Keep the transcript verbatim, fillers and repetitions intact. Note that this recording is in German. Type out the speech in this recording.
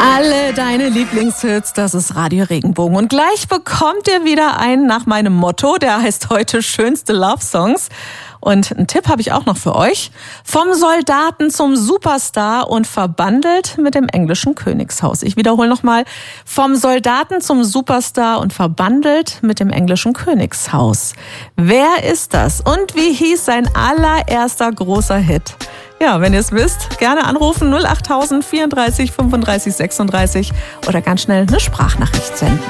Alle deine Lieblingshits, das ist Radio Regenbogen. Und gleich bekommt ihr wieder einen nach meinem Motto, der heißt heute schönste Love Songs. Und einen Tipp habe ich auch noch für euch. Vom Soldaten zum Superstar und verbandelt mit dem englischen Königshaus. Ich wiederhole nochmal. Vom Soldaten zum Superstar und verbandelt mit dem englischen Königshaus. Wer ist das? Und wie hieß sein allererster großer Hit? Ja, wenn ihr es wisst, gerne anrufen null acht tausend vierunddreißig fünfunddreißig sechsunddreißig oder ganz schnell eine Sprachnachricht senden.